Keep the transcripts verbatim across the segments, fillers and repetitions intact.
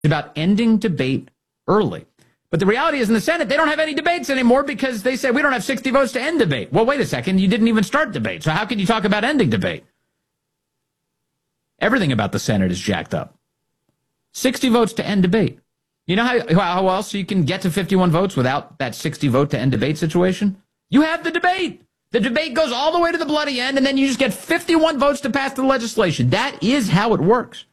about ending debate early. But the reality is in the Senate, they don't have any debates anymore because they say we don't have sixty votes to end debate. Well, wait a second. You didn't even start debate. So how can you talk about ending debate? Everything about the Senate is jacked up. sixty votes to end debate. You know how, how else you can get to fifty-one votes without that sixty vote to end debate situation? You have the debate. The debate goes all the way to the bloody end, and then you just get fifty-one votes to pass the legislation. That is how it works.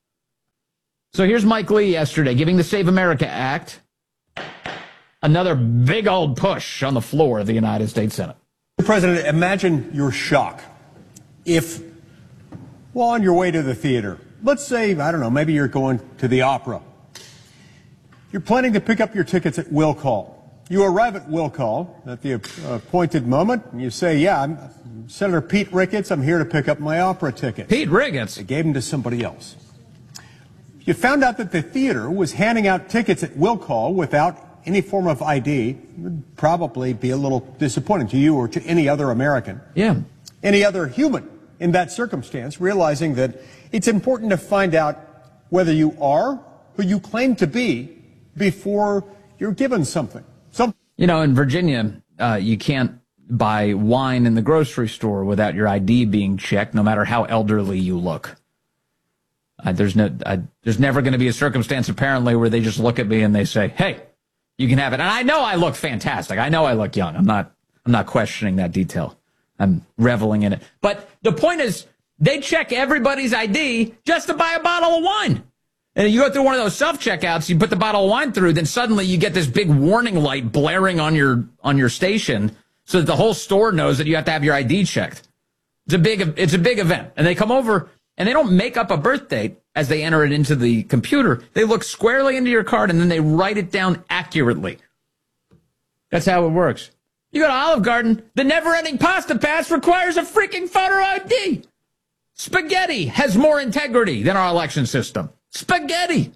So here's Mike Lee yesterday giving the Save America Act another big old push on the floor of the United States Senate. Mister President, imagine your shock if, while on your way to the theater, let's say, I don't know, maybe you're going to the opera. You're planning to pick up your tickets at will call. You arrive at will call at the appointed moment, and you say, yeah, I'm Senator Pete Ricketts. I'm here to pick up my opera ticket. Pete Ricketts? They gave them to somebody else. You found out that the theater was handing out tickets at will call without any form of I D. It would probably be a little disappointing to you or to any other American. Yeah. Any other human in that circumstance, realizing that it's important to find out whether you are who you claim to be before you're given something. Some you know, in Virginia, uh, you can't buy wine in the grocery store without your I D being checked, no matter how elderly you look. Uh, there's no, uh, there's never going to be a circumstance, apparently, where they just look at me and they say, hey, you can have it. And I know I look fantastic. I know I look young. I'm not, I'm not questioning that detail. I'm reveling in it. But the point is, they check everybody's I D just to buy a bottle of wine. And you go through one of those self-checkouts, you put the bottle of wine through, then suddenly you get this big warning light blaring on your, on your station so that the whole store knows that you have to have your I D checked. It's a big, it's a big event. And they come over and they don't make up a birth date as they enter it into the computer. They look squarely into your card and then they write it down accurately. That's how it works. You go to Olive Garden, the never-ending pasta pass requires a freaking photo I D. Spaghetti has more integrity than our election system. Spaghetti.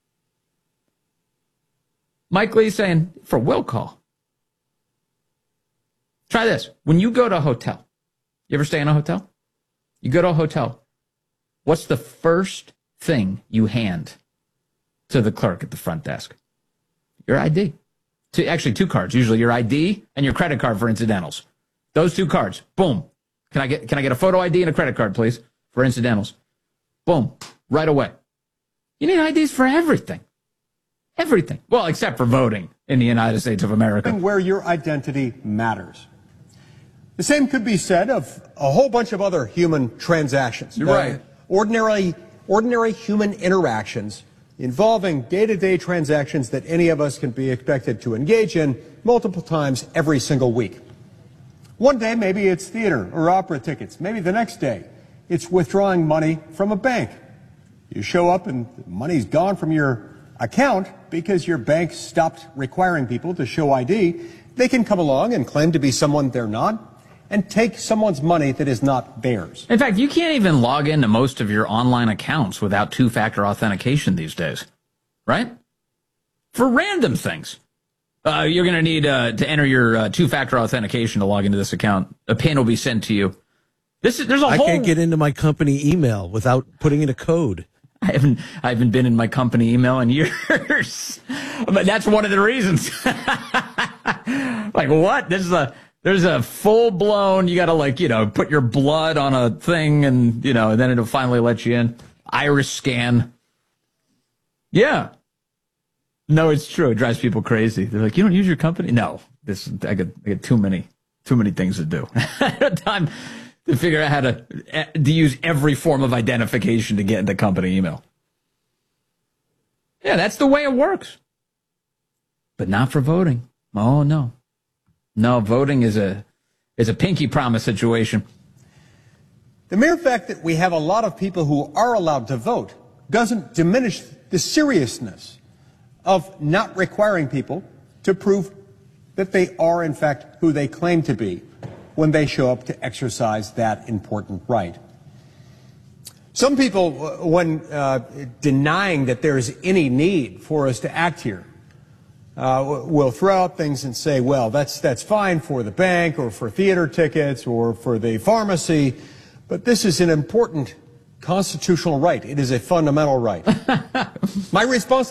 Mike Lee saying, for will call. Try this. When you go to a hotel, you ever stay in a hotel? You go to a hotel. What's the first thing you hand to the clerk at the front desk? Your I D. Two, actually, two cards. Usually your I D and your credit card for incidentals. Those two cards. Boom. Can I get, can I get a photo I D and a credit card, please, for incidentals? Boom. Right away. You need I Ds for everything. Everything. Well, except for voting in the United States of America. Where your identity matters. The same could be said of a whole bunch of other human transactions. You're right. Uh, ordinarily, ordinary human interactions involving day-to-day transactions that any of us can be expected to engage in multiple times every single week. One day, maybe it's theater or opera tickets. Maybe the next day, it's withdrawing money from a bank. You show up and the money's gone from your account because your bank stopped requiring people to show I D. They can come along and claim to be someone they're not and take someone's money that is not theirs. In fact, you can't even log into most of your online accounts without two-factor authentication these days, right? For random things. Uh, you're going to need uh, to enter your uh, two-factor authentication to log into this account. A PIN will be sent to you. This is, there's a I whole... can't get into my company email without putting in a code. I haven't, I haven't been in my company email in years, but that's one of the reasons. Like, what? This is a, there's a full blown, you got to like, you know, put your blood on a thing and, you know, and then it'll finally let you in. Iris scan. Yeah. No, it's true. It drives people crazy. They're like, you don't use your company? No, this, I got, I got too many, too many things to do. Time to figure out how to, to use every form of identification to get into company email. Yeah, that's the way it works. But not for voting. Oh, no. No, voting is a is a pinky promise situation. The mere fact that we have a lot of people who are allowed to vote doesn't diminish the seriousness of not requiring people to prove that they are, in fact, who they claim to be when they show up to exercise that important right. Some people, when uh, denying that there is any need for us to act here, uh, will throw out things and say, well, that's, that's fine for the bank or for theater tickets or for the pharmacy, but this is an important constitutional right. It is a fundamental right. My response